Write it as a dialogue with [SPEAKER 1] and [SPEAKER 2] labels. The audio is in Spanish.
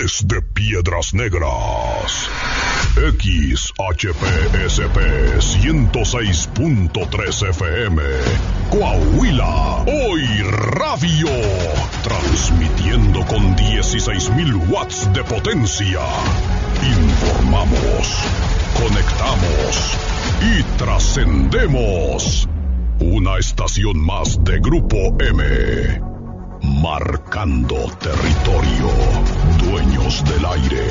[SPEAKER 1] Desde Piedras Negras, XHPSP 106.3 FM, Coahuila, Hoy Radio, transmitiendo con 16,000 watts de potencia. Informamos, conectamos y trascendemos. Una estación más de Grupo M. Marcando territorio. Dueños del aire.